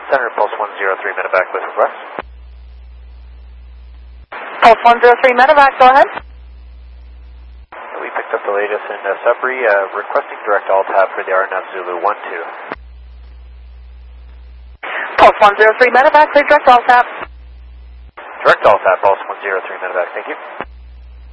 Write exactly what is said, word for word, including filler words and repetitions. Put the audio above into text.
Center, Pulse one zero three medevac with request. Pulse one zero three medevac, go ahead. We picked up the latest in uh, Sudbury, uh, requesting direct all tab for the R N F Zulu one two. Pulse one zero three medevac, please direct all tab. Direct all tab, Pulse one zero three medevac, thank you.